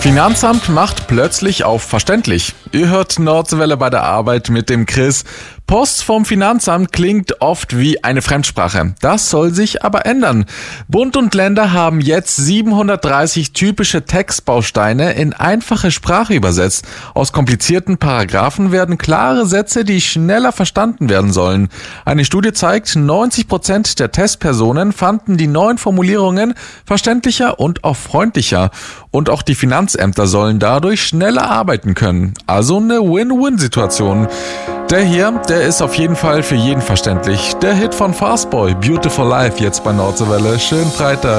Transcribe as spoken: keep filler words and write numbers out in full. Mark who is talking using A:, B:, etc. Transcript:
A: Finanzamt macht plötzlich auf verständlich. Ihr hört Nordwelle bei der Arbeit mit dem Chris. Post vom Finanzamt klingt oft wie eine Fremdsprache. Das soll sich aber ändern. Bund und Länder haben jetzt siebenhundertdreißig typische Textbausteine in einfache Sprache übersetzt. Aus komplizierten Paragraphen werden klare Sätze, die schneller verstanden werden sollen. Eine Studie zeigt, neunzig Prozent der Testpersonen fanden die neuen Formulierungen verständlicher und auch freundlicher. Und auch die Finanzämter sollen dadurch schneller arbeiten können. Also eine Win-Win-Situation. Der hier, der ist auf jeden Fall für jeden verständlich. Der Hit von Fastboy, Beautiful Life, jetzt bei Nordwelle. Schönen Freitag.